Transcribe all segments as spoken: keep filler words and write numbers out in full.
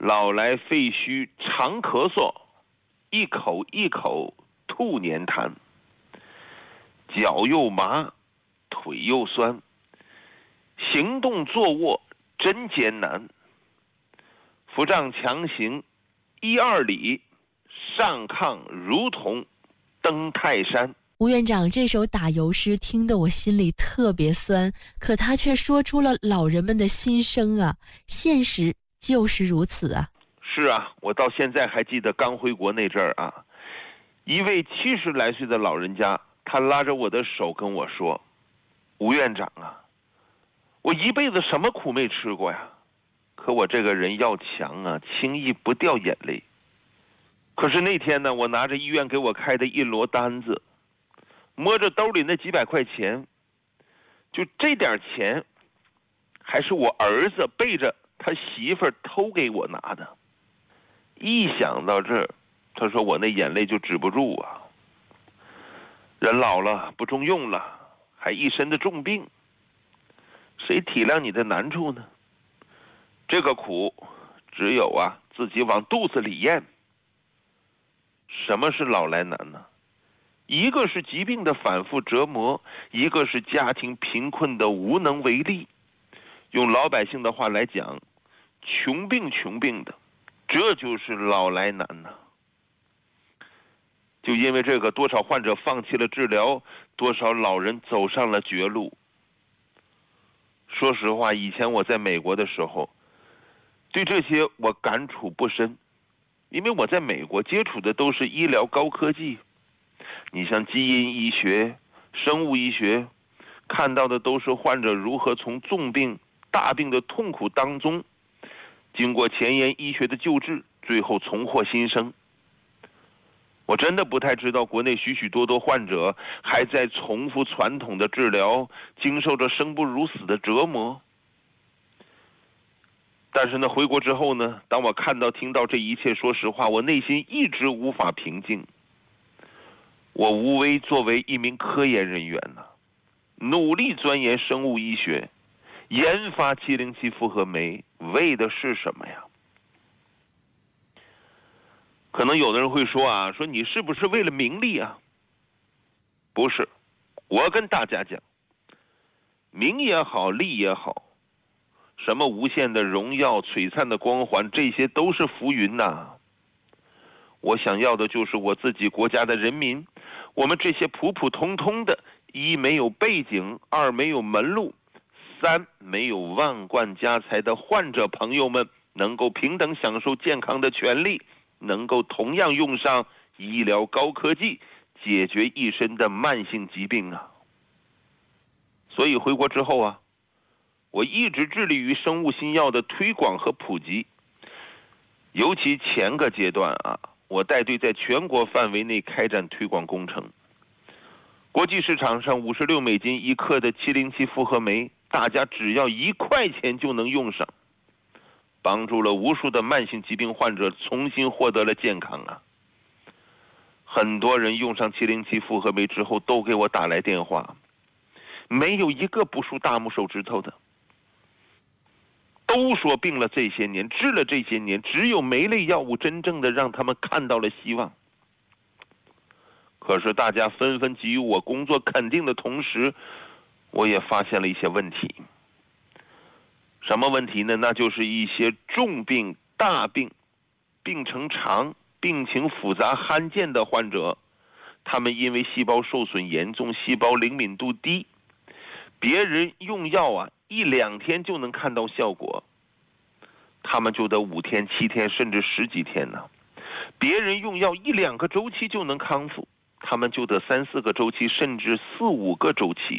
老来肺虚常咳嗽，一口一口吐黏痰，脚又麻，腿又酸，行动坐卧真艰难。腹胀强行一二里，上炕如同登泰山。 吴院长这首打油诗听得我心里特别酸，可他却说出了老人们的心声啊，现实就是如此啊。 是啊，我到现在还记得刚回国那阵儿啊，一位七十来岁的老人家，他拉着我的手跟我说：“吴院长啊，我一辈子什么苦没吃过呀，可我这个人要强啊，轻易不掉眼泪。可是那天呢，我拿着医院给我开的一摞单子，摸着兜里那几百块钱，就这点钱还是我儿子背着他媳妇儿偷给我拿的。一想到这儿，他说我那眼泪就止不住啊。人老了不中用了，还一身的重病，谁体谅你的难处呢？这个苦只有啊自己往肚子里咽。什么是老来难呢？一个是疾病的反复折磨，一个是家庭贫困的无能为力。用老百姓的话来讲，穷病穷病的，这就是老来难呐。就因为这个，多少患者放弃了治疗，多少老人走上了绝路。说实话，以前我在美国的时候，对这些我感触不深，因为我在美国接触的都是医疗高科技。你像基因医学、生物医学，看到的都是患者如何从重病、大病的痛苦当中，经过前沿医学的救治，最后重获新生。我真的不太知道国内许许多多患者还在重复传统的治疗，经受着生不如死的折磨。但是呢，回国之后呢，当我看到听到这一切，说实话，我内心一直无法平静。我无为作为一名科研人员呢，努力钻研生物医学，研发七零七复合酶，为的是什么呀？可能有的人会说啊，说你是不是为了名利啊？不是，我跟大家讲，名也好，利也好，什么无限的荣耀、璀璨的光环，这些都是浮云呐。我想要的就是我自己国家的人民，我们这些普普通通的，一没有背景，二没有门路，三没有万贯家财的患者朋友们，能够平等享受健康的权利，能够同样用上医疗高科技，解决一身的慢性疾病啊。所以回国之后啊，我一直致力于生物新药的推广和普及。尤其前个阶段啊，我带队在全国范围内开展推广工程。国际市场上五十六美金一克的七零七复合酶，大家只要一块钱就能用上，帮助了无数的慢性疾病患者重新获得了健康啊！很多人用上七零七复合酶之后都给我打来电话，没有一个不竖大拇手指头的，都说病了这些年，治了这些年，只有酶类药物真正的让他们看到了希望。可是大家纷纷给予我工作肯定的同时，我也发现了一些问题。什么问题呢？那就是一些重病、大病、病程长、病情复杂罕见的患者，他们因为细胞受损严重，细胞灵敏度低，别人用药啊一两天就能看到效果，他们就得五天、七天甚至十几天呢。别人用药一两个周期就能康复，他们就得三四个周期甚至四五个周期。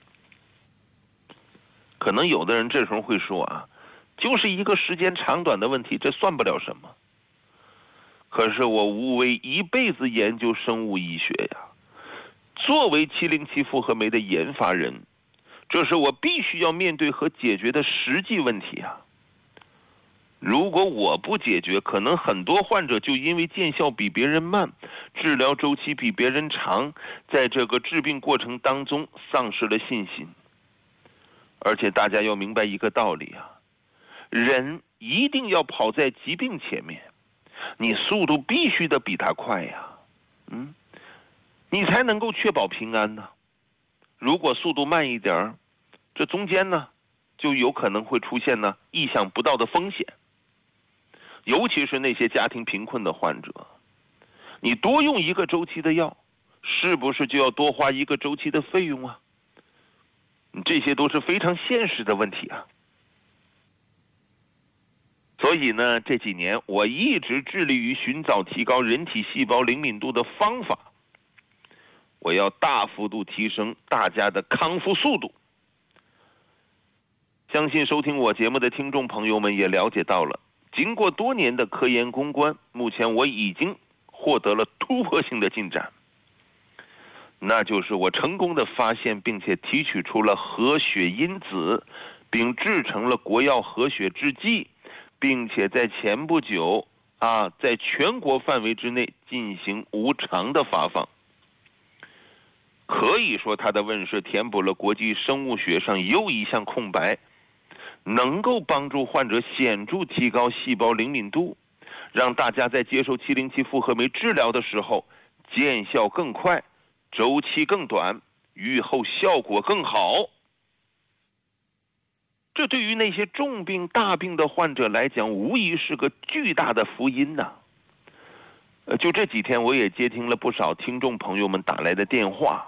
可能有的人这时候会说啊，就是一个时间长短的问题，这算不了什么。可是我无为一辈子研究生物医学呀，作为七零七复合酶的研发人，这是我必须要面对和解决的实际问题啊。如果我不解决，可能很多患者就因为见效比别人慢，治疗周期比别人长，在这个治病过程当中丧失了信心。而且大家要明白一个道理啊， 人一定要跑在疾病前面，你速度必须得比他快呀，嗯，你才能够确保平安呢。如果速度慢一点，这中间呢，就有可能会出现呢意想不到的风险。尤其是那些家庭贫困的患者，你多用一个周期的药，是不是就要多花一个周期的费用啊？这些都是非常现实的问题啊。所以呢，这几年我一直致力于寻找提高人体细胞灵敏度的方法，我要大幅度提升大家的康复速度。相信收听我节目的听众朋友们也了解到了，经过多年的科研攻关，目前我已经获得了突破性的进展，那就是我成功的发现并且提取出了核血因子，并制成了国药核血制剂，并且在前不久啊，在全国范围之内进行无偿的发放。可以说它的问世填补了国际生物学上又一项空白，能够帮助患者显著提高细胞灵敏度，让大家在接受七零七复合酶治疗的时候见效更快，周期更短，预后效果更好。这对于那些重病大病的患者来讲，无疑是个巨大的福音呐。呃，就这几天我也接听了不少听众朋友们打来的电话，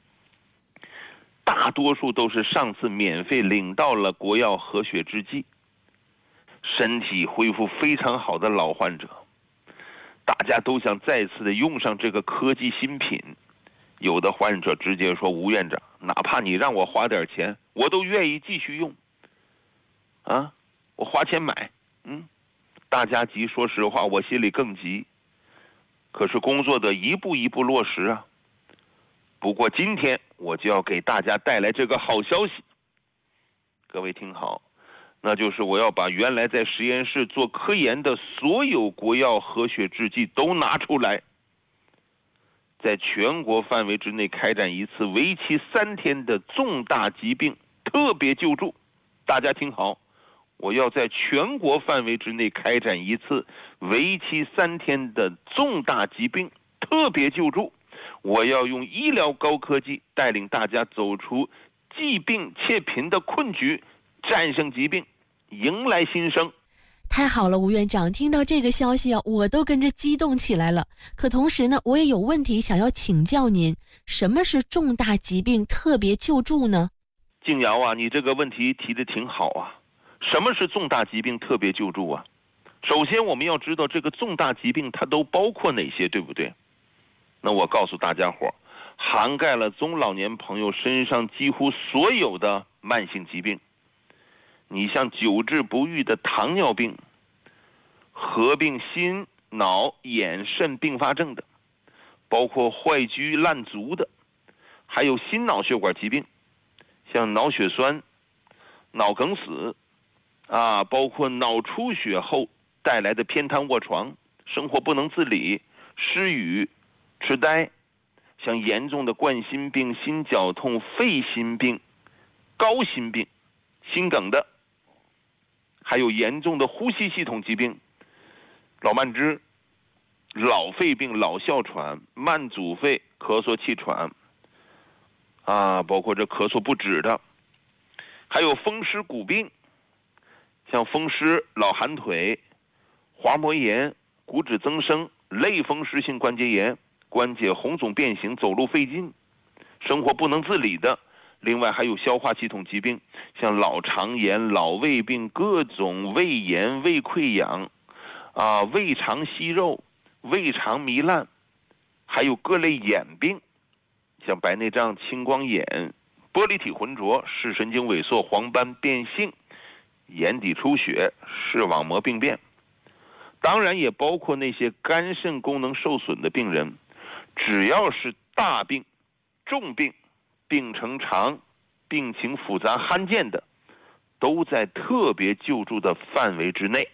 大多数都是上次免费领到了国药核血制剂，身体恢复非常好的老患者，大家都想再次的用上这个科技新品。有的患者直接说，吴院长，哪怕你让我花点钱，我都愿意继续用啊，我花钱买。嗯，大家急，说实话我心里更急，可是工作的一步一步落实啊。不过今天我就要给大家带来这个好消息，各位听好，那就是我要把原来在实验室做科研的所有国药核血制剂都拿出来，在全国范围之内开展一次为期三天的重大疾病特别救助。大家听好，我要在全国范围之内开展一次为期三天的重大疾病特别救助。我要用医疗高科技带领大家走出疾病切贫的困局，战胜疾病，迎来新生。 太好了，吴院长，听到这个消息啊，我都跟着激动起来了。可同时呢，我也有问题想要请教您，什么是重大疾病特别救助呢？ 静瑶啊，你这个问题提得挺好啊。什么是重大疾病特别救助啊？首先我们要知道这个重大疾病它都包括哪些，对不对？那我告诉大家伙，涵盖了中老年朋友身上几乎所有的慢性疾病。你像久治不愈的糖尿病，合并心脑眼肾并发症的，包括坏疽烂足的，还有心脑血管疾病，像脑血栓、脑梗死啊，包括脑出血后带来的偏瘫卧床、生活不能自理、失语、痴呆，像严重的冠心病、心绞痛、肺心病、高心病、心梗的，还有严重的呼吸系统疾病，老慢支、老肺病、老哮喘、慢阻肺、咳嗽气喘啊，包括这咳嗽不止的，还有风湿骨病，像风湿、老寒腿、滑膜炎、骨质增生、类风湿性关节炎、关节红肿变形、走路费劲、生活不能自理的。另外还有消化系统疾病，像老肠炎、老胃病、各种胃炎、胃溃疡啊、胃肠息肉、胃肠糜烂，还有各类眼病，像白内障、青光眼、玻璃体浑浊、视神经萎缩、黄斑变性、眼底出血、视网膜病变。当然也包括那些肝肾功能受损的病人，只要是大病、重病、病程长、病情复杂罕见的，都在特别救助的范围之内。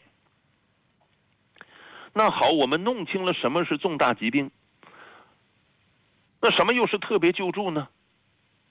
那好，我们弄清了什么是重大疾病，那什么又是特别救助呢？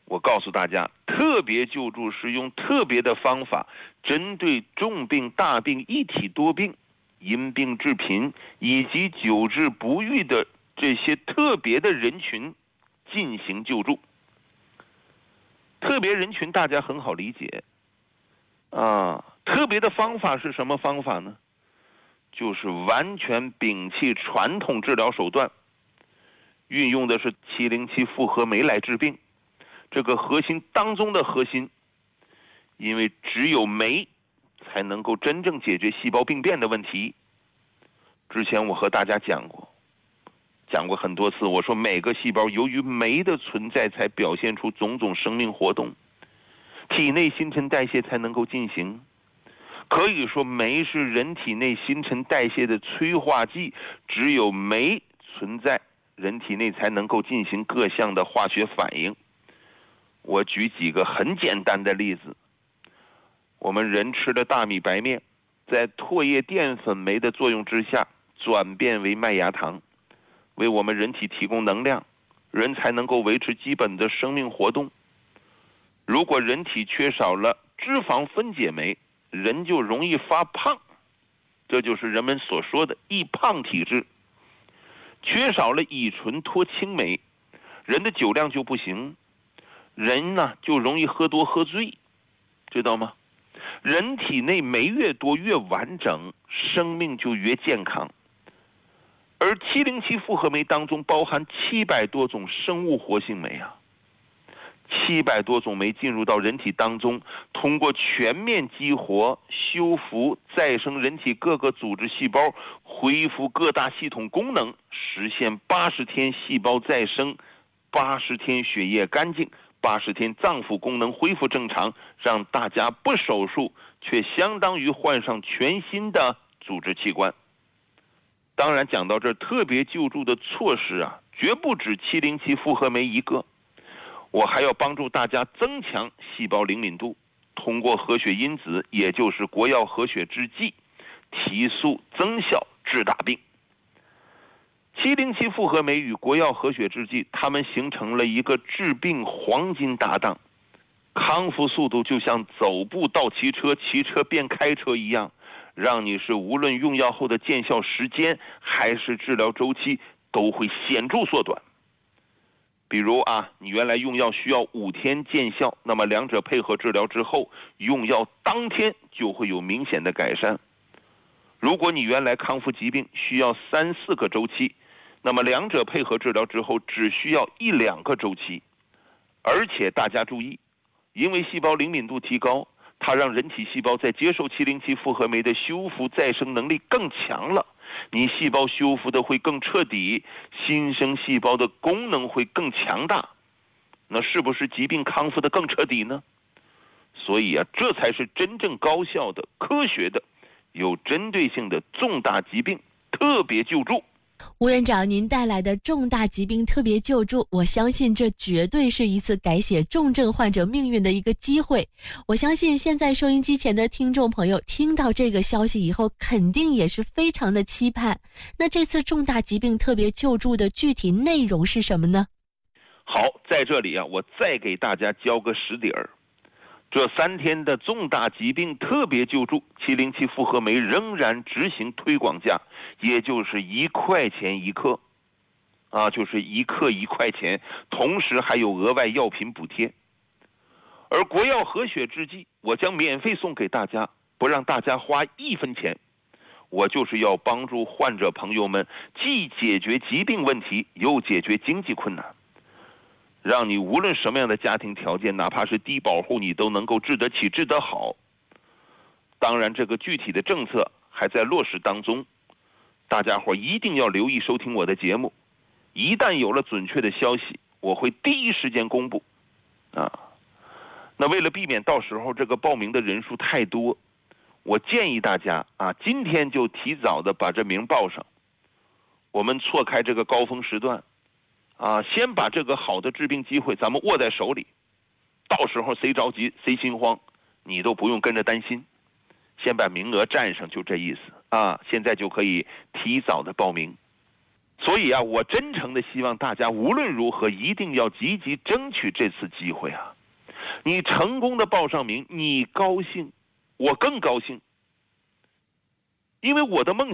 我告诉大家，特别救助是用特别的方法，针对重病、大病、一体多病、因病致贫以及久治不愈的这些特别的人群进行救助。特别人群大家很好理解啊，特别的方法是什么方法呢？就是完全摒弃传统治疗手段，运用的是七零七复合酶来治病。这个核心当中的核心，因为只有酶才能够真正解决细胞病变的问题。之前我和大家讲过，讲过很多次，我说每个细胞由于酶的存在才表现出种种生命活动，体内新陈代谢才能够进行。可以说酶是人体内新陈代谢的催化剂，只有酶存在，人体内才能够进行各项的化学反应。我举几个很简单的例子，我们人吃的大米白面，在唾液淀粉酶的作用之下转变为麦芽糖，为我们人体提供能量，人才能够维持基本的生命活动。如果人体缺少了脂肪分解酶，人就容易发胖，这就是人们所说的易胖体质。缺少了乙醇脱氢酶，人的酒量就不行，人呢就容易喝多喝醉，知道吗？人体内酶越多越完整，生命就越健康。而七零七复合酶当中包含七百多种生物活性酶啊，七百多种酶进入到人体当中，通过全面激活、修复、再生人体各个组织细胞，恢复各大系统功能，实现八十天细胞再生，八十天血液干净，八十天脏腑功能恢复正常，让大家不手术却相当于换上全新的组织器官。当然讲到这儿，特别救助的措施啊，绝不止七零七复合酶一个，我还要帮助大家增强细胞灵敏度，通过活血因子，也就是国药活血制剂，提速增效治大病。七零七复合酶与国药活血制剂，它们形成了一个治病黄金搭档，康复速度就像走步到骑车，骑车变开车一样，让你是无论用药后的见效时间还是治疗周期都会显著缩短。比如啊，你原来用药需要五天见效，那么两者配合治疗之后，用药当天就会有明显的改善。如果你原来康复疾病需要三四个周期，那么两者配合治疗之后只需要一两个周期。而且大家注意，因为细胞灵敏度提高，它让人体细胞在接受七零七复合酶的修复再生能力更强了，你细胞修复的会更彻底，新生细胞的功能会更强大，那是不是疾病康复的更彻底呢？所以啊，这才是真正高效的、科学的、有针对性的重大疾病特别救助。 吴院长，您带来的重大疾病特别救助，我相信这绝对是一次改写重症患者命运的一个机会。我相信现在收音机前的听众朋友听到这个消息以后，肯定也是非常的期盼。那这次重大疾病特别救助的具体内容是什么呢？ 好，在这里啊，我再给大家交个实底儿。这三天的重大疾病特别救助，七零七复合酶仍然执行推广价，也就是一块钱一克，啊，就是一克一块钱，同时还有额外药品补贴。而国药活血制剂，我将免费送给大家，不让大家花一分钱。我就是要帮助患者朋友们，既解决疾病问题，又解决经济困难。让你无论什么样的家庭条件，哪怕是低保户，你都能够治得起、治得好。当然，这个具体的政策还在落实当中，大家伙一定要留意收听我的节目。一旦有了准确的消息，我会第一时间公布。啊，那为了避免到时候这个报名的人数太多，我建议大家啊，今天就提早的把这名报上，我们错开这个高峰时段。啊，先把这个好的治病机会咱们握在手里，到时候谁着急谁心慌，你都不用跟着担心，先把名额占上，就这意思啊！现在就可以提早的报名。 所以啊，我真诚的希望大家无论如何一定要积极争取这次机会啊！你成功的报上名，你高兴，我更高兴，因为我的梦